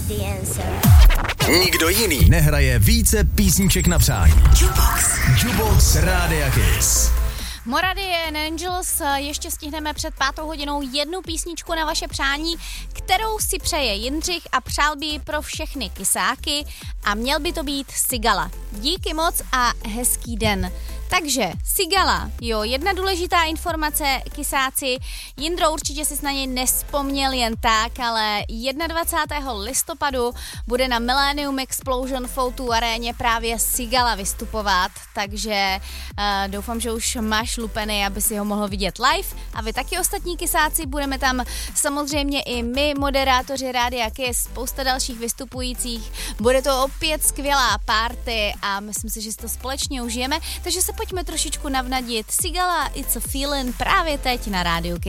the answer. Nikdo jiný nehraje více písniček na přání. Jukebox Rádia Kiss. Moravia and Angels, ještě stihneme před 5:00 jednu písničku na vaše přání, kterou si přeje Jindřich a přál by ji pro všechny kysáky a měl by to být Sigala. Díky moc a hezký den. Takže Sigala, jo, jedna důležitá informace, kysáci. Jindro, určitě si na něj nevzpomněl jen tak, ale 21. listopadu bude na Millennium Explosion v O2 aréně právě Sigala vystupovat, takže doufám, že už máš lupený, aby si ho mohl vidět live. A vy taky ostatní kysáci, budeme tam samozřejmě i my, moderátoři Rádia Kiss, spousta dalších vystupujících. Bude to opět skvělá party a myslím si, že si to společně užijeme, takže se pojďme trošičku navnadit. Sigala, It's a Feeling právě teď na Rádiu Kiss.